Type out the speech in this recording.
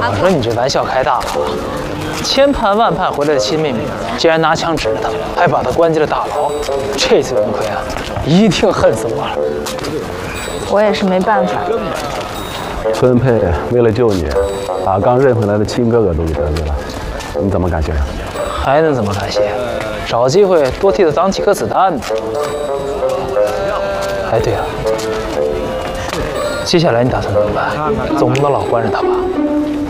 八卦。 我说你这玩笑开大了，千盼万盼回来的亲妹妹，竟然拿枪指着他，还把他关进了大牢。这次文奎啊，一定恨死我了。 我也是没办法。 孙佩为了救你，把刚认回来的亲哥哥都给得罪了，你怎么感谢呀？ 还能怎么感谢？找机会多替他挡几颗子弹呢。哎，对了，接下来你打算怎么办？总不能老关着他吧？